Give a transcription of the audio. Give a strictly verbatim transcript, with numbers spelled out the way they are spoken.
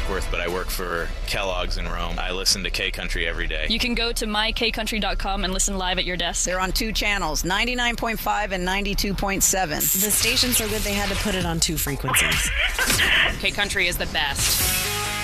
Worth, but I work for Kellogg's in Rome. I listen to K-Country every day. You can go to my k country dot com and listen live at your desk. They're on two channels, ninety-nine point five and ninety-two point seven. The station's so good they had to put it on two frequencies. K-Country is the best.